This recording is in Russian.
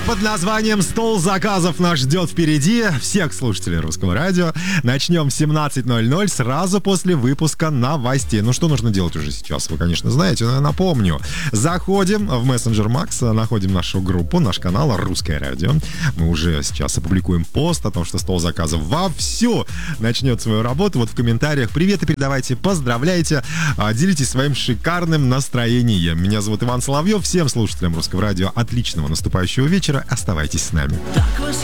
под названием «Стол заказов» нас ждет впереди всех слушателей Русского радио. Начнем в 17:00 сразу после выпуска новостей. Ну, что нужно делать уже сейчас? Вы, конечно, знаете, но я напомню. Заходим в мессенджер Макс, находим нашу группу, наш канал «Русское радио». Мы уже сейчас опубликуем пост о том, что «Стол заказов» вовсю начнет свою работу. Вот в комментариях приветы передавайте, поздравляйте, делитесь своим шикарным настроением. Меня зовут Иван Соловьев. Всем слушателям Русского радио отличного наступающего вечера. Оставайтесь с нами. Так